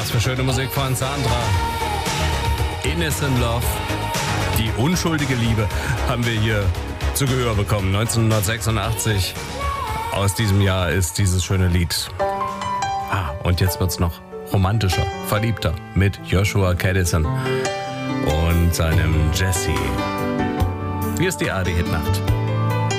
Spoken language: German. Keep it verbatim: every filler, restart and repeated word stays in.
Was für schöne Musik von Sandra. Innocent Love. Die unschuldige Liebe haben wir hier zu Gehör bekommen. neunzehnhundertsechsundachtzig. Aus diesem Jahr ist dieses schöne Lied. Ah, und jetzt wird's noch romantischer, verliebter mit Joshua Kadison und seinem Jesse. Hier ist die A R D Hitnacht.